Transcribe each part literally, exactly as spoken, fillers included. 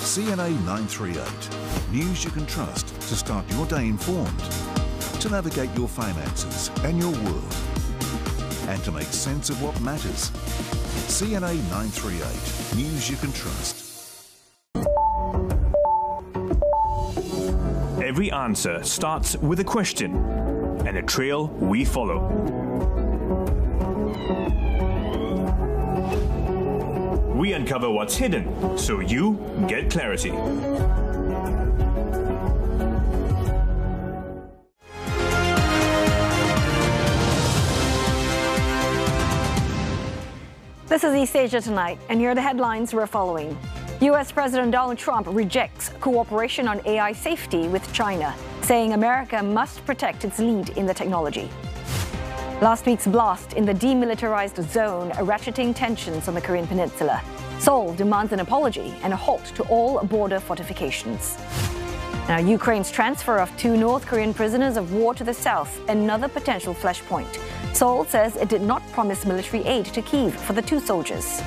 C N A nine three eight. News you can trust to start your day informed, to navigate your finances and your world, and to make sense of what matters. C N A nine three eight. News you can trust. Every answer starts with a question and a trail we follow. We uncover what's hidden so you get clarity. This is East Asia Tonight, and here are the headlines we're following. U S President Donald Trump rejects cooperation on A I safety with China, saying America must protect its lead in the technology. Last week's blast in the demilitarized zone ratcheting tensions on the Korean Peninsula. Seoul demands an apology and a halt to all border fortifications. Now, Ukraine's transfer of two North Korean prisoners of war to the south, another potential flashpoint. Seoul says it did not promise military aid to Kyiv for the two soldiers.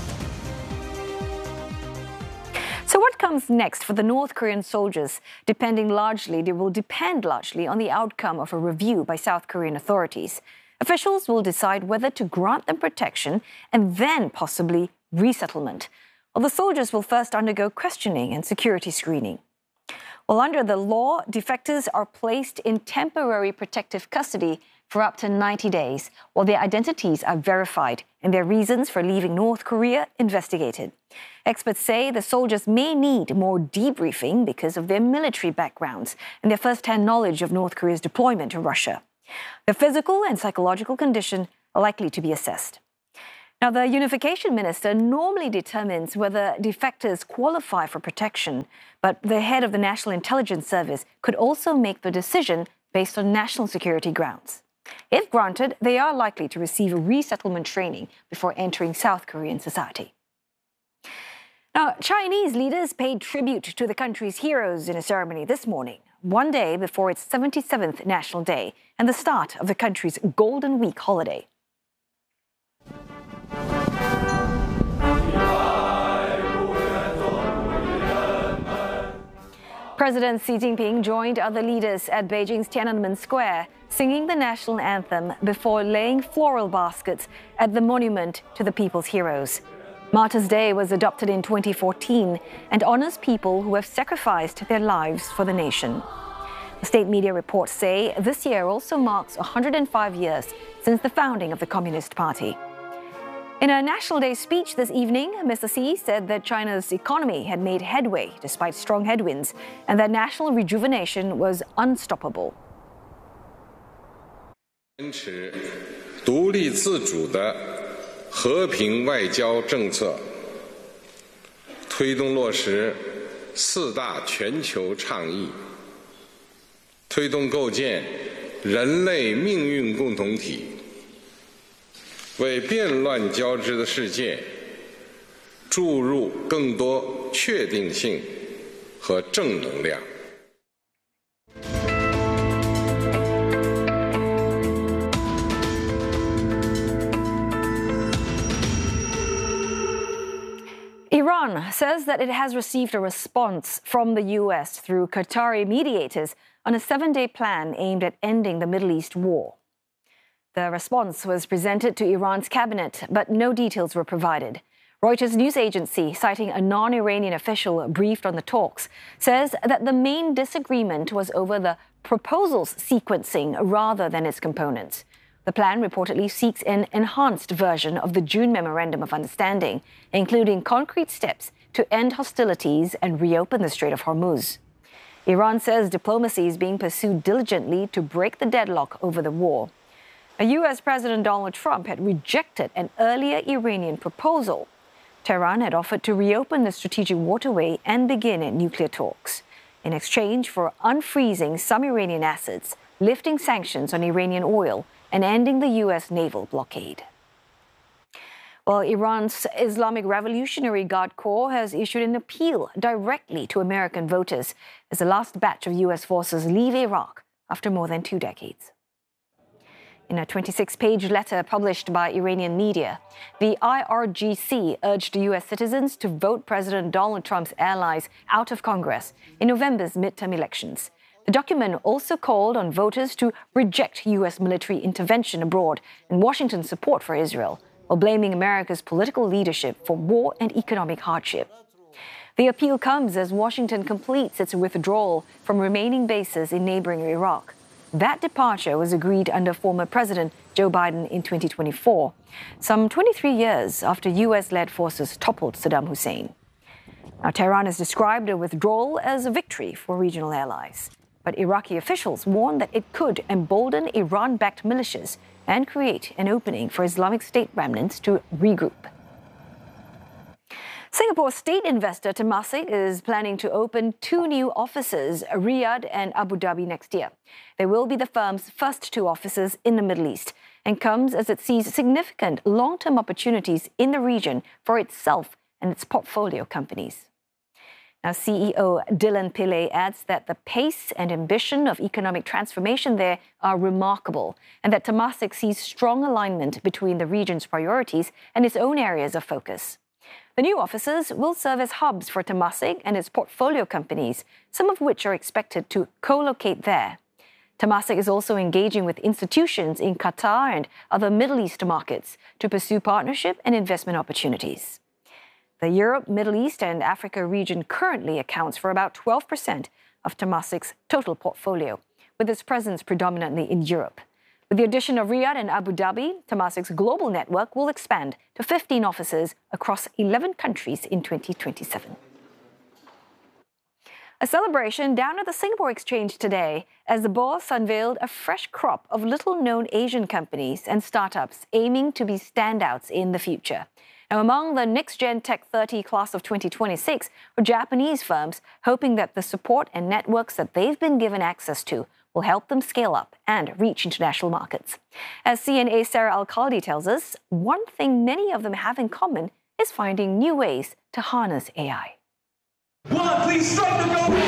So what comes next for the North Korean soldiers? Depending largely, they will depend largely on the outcome of a review by South Korean authorities. Officials will decide whether to grant them protection and then possibly resettlement. Well, the soldiers will first undergo questioning and security screening. Well, under the law, defectors are placed in temporary protective custody for up to ninety days, while their identities are verified and their reasons for leaving North Korea investigated. Experts say the soldiers may need more debriefing because of their military backgrounds and their first-hand knowledge of North Korea's deployment to Russia. Their physical and psychological condition are likely to be assessed. Now, the Unification Minister normally determines whether defectors qualify for protection, but the head of the National Intelligence Service could also make the decision based on national security grounds. If granted, they are likely to receive resettlement training before entering South Korean society. Now, Chinese leaders paid tribute to the country's heroes in a ceremony this morning, one day before its seventy-seventh National Day and the start of the country's Golden Week holiday. President Xi Jinping joined other leaders at Beijing's Tiananmen Square, singing the national anthem before laying floral baskets at the monument to the people's heroes. Martyrs' Day was adopted in twenty fourteen and honors people who have sacrificed their lives for the nation. State media reports say this year also marks one hundred five years since the founding of the Communist Party. In a National Day speech this evening, Mister Xi said that China's economy had made headway despite strong headwinds and that national rejuvenation was unstoppable. 坚持独立自主的和平外交政策，推动落实四大全球倡议，推动构建人类命运共同体。 为变乱交织的世界注入更多确定性和正能量。 Iran says that it has received a response from the U S through Qatari mediators on a seven-day plan aimed at ending the Middle East war. The response was presented to Iran's cabinet, but no details were provided. Reuters news agency, citing a non-Iranian official briefed on the talks, says that the main disagreement was over the proposal's sequencing rather than its components. The plan reportedly seeks an enhanced version of the June Memorandum of Understanding, including concrete steps to end hostilities and reopen the Strait of Hormuz. Iran says diplomacy is being pursued diligently to break the deadlock over the war. U S President Donald Trump had rejected an earlier Iranian proposal. Tehran had offered to reopen the strategic waterway and begin nuclear talks in exchange for unfreezing some Iranian assets, lifting sanctions on Iranian oil, and ending the U S naval blockade. Well, Iran's Islamic Revolutionary Guard Corps has issued an appeal directly to American voters as the last batch of U S forces leave Iraq after more than two decades. In a twenty-six page letter published by Iranian media, the I R G C urged U S citizens to vote President Donald Trump's allies out of Congress in November's midterm elections. The document also called on voters to reject U S military intervention abroad and Washington's support for Israel, while blaming America's political leadership for war and economic hardship. The appeal comes as Washington completes its withdrawal from remaining bases in neighboring Iraq. That departure was agreed under former President Joe Biden in twenty twenty-four, some twenty-three years after U S-led forces toppled Saddam Hussein. Now, Tehran has described a withdrawal as a victory for regional allies. But Iraqi officials warn that it could embolden Iran-backed militias and create an opening for Islamic State remnants to regroup. Singapore state investor Temasek is planning to open two new offices, Riyadh and Abu Dhabi, next year. They will be the firm's first two offices in the Middle East and comes as it sees significant long-term opportunities in the region for itself and its portfolio companies. Now, C E O Dylan Pillay adds that the pace and ambition of economic transformation there are remarkable and that Temasek sees strong alignment between the region's priorities and its own areas of focus. The new offices will serve as hubs for Temasek and its portfolio companies, some of which are expected to co-locate there. Temasek is also engaging with institutions in Qatar and other Middle East markets to pursue partnership and investment opportunities. The Europe, Middle East and Africa region currently accounts for about twelve percent of Temasek's total portfolio, with its presence predominantly in Europe. With the addition of Riyadh and Abu Dhabi, Temasek's global network will expand to fifteen offices across eleven countries in twenty twenty-seven. A celebration down at the Singapore Exchange today as the boss unveiled a fresh crop of little-known Asian companies and startups aiming to be standouts in the future. Now, among the next-gen Tech thirty class of twenty twenty-six are Japanese firms hoping that the support and networks that they've been given access to will help them scale up and reach international markets. As C N A's Sarah Al-Khaldi tells us, one thing many of them have in common is finding new ways to harness A I. One, please strike the goal!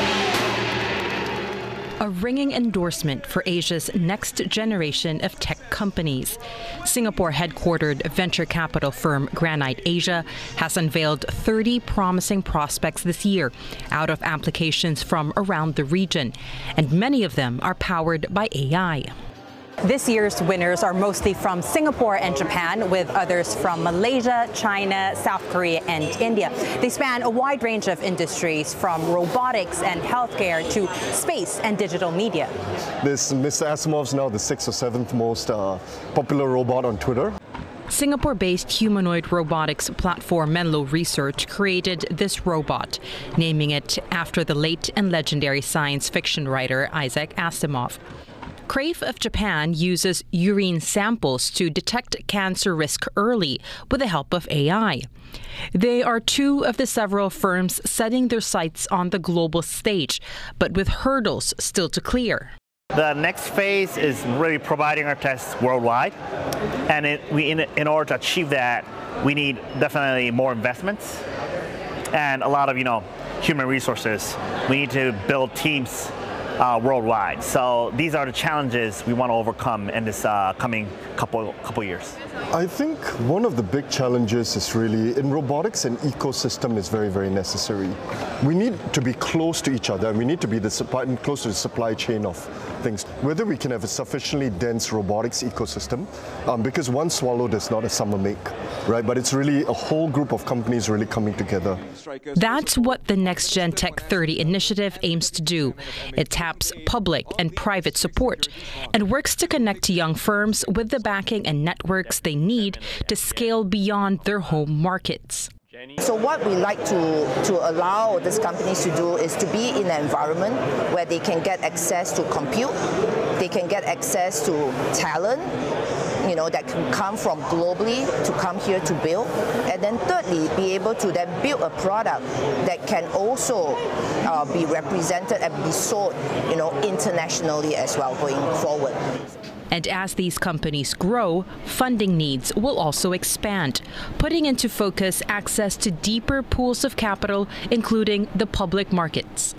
A ringing endorsement for Asia's next generation of tech companies. Singapore-headquartered venture capital firm Granite Asia has unveiled thirty promising prospects this year out of applications from around the region, and many of them are powered by A I. This year's winners are mostly from Singapore and Japan, with others from Malaysia, China, South Korea, and India. They span a wide range of industries, from robotics and healthcare to space and digital media. This Mister Asimov's now the sixth or seventh most uh, popular robot on Twitter. Singapore-based humanoid robotics platform Menlo Research created this robot, naming it after the late and legendary science fiction writer Isaac Asimov. Crave of Japan uses urine samples to detect cancer risk early with the help of A I. They are two of the several firms setting their sights on the global stage, but with hurdles still to clear. The next phase is really providing our tests worldwide, and it, we, in, in order to achieve that, we need definitely more investments and a lot of, you know, human resources. We need to build teams Uh, worldwide. So these are the challenges we want to overcome in this uh, coming couple couple years. I think one of the big challenges is really in robotics, an ecosystem is very, very necessary. We need to be close to each other, and we need to be the supply, close to the supply chain of things. Whether we can have a sufficiently dense robotics ecosystem, um, because one swallow does not a summer make, right? But it's really a whole group of companies really coming together. That's what the Next Gen Tech thirty initiative aims to do. It taps public and private support and works to connect young firms with the backing and networks they need to scale beyond their home markets. So what we like to, to allow these companies to do is to be in an environment where they can get access to compute, they can get access to talent, you know, that can come from globally to come here to build, and then thirdly, be able to then build a product that can also uh, be represented and be sold, you know, internationally as well going forward. And as these companies grow, funding needs will also expand, putting into focus access to deeper pools of capital, including the public markets.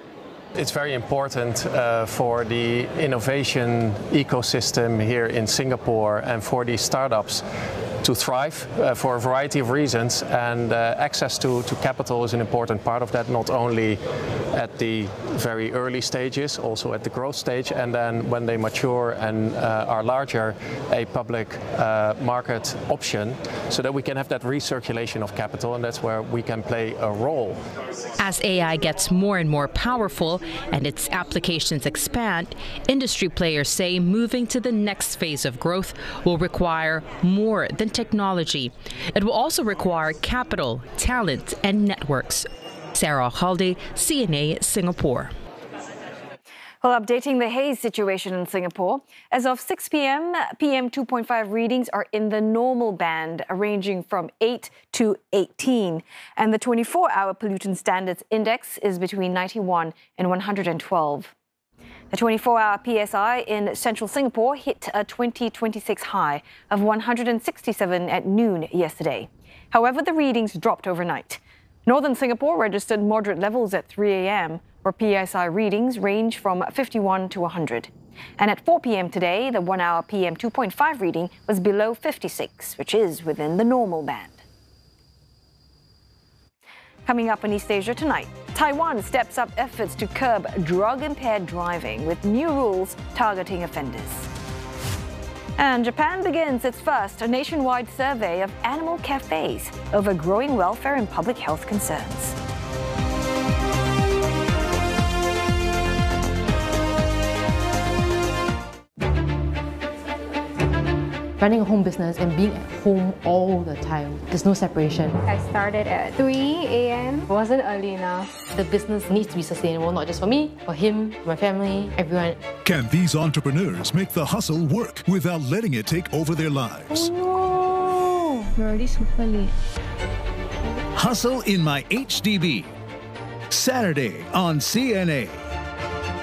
It's very important uh, for the innovation ecosystem here in Singapore and for these startups to thrive uh, for a variety of reasons, and uh, access to, to capital is an important part of that, not only at the very early stages, also at the growth stage, and then when they mature and uh, are larger, a public uh, market option, so that we can have that recirculation of capital, and that's where we can play a role. As A I gets more and more powerful and its applications expand, industry players say moving to the next phase of growth will require more than technology. It will also require capital, talent, and networks. Sarah Halde, C N A, Singapore. Well, updating the haze situation in Singapore. As of six p m, P M two point five readings are in the normal band, ranging from eight to eighteen. And the twenty-four hour pollutant standards index is between ninety-one and one hundred twelve. The twenty-four hour P S I in central Singapore hit a twenty twenty-six high of one hundred sixty-seven at noon yesterday. However, the readings dropped overnight. Northern Singapore registered moderate levels at three a m, where P S I readings range from fifty-one to one hundred. And at four p m today, the one hour P M two point five reading was below fifty-six, which is within the normal band. Coming up in East Asia tonight, Taiwan steps up efforts to curb drug-impaired driving with new rules targeting offenders. And Japan begins its first nationwide survey of animal cafes over growing welfare and public health concerns. Running a home business and being at home all the time, there's no separation. I started at three a m It wasn't early enough. The business needs to be sustainable, not just for me, for him, my family, everyone. Can these entrepreneurs make the hustle work without letting it take over their lives? Oh no! We're already super late. Hustle in My H D B. Saturday on C N A.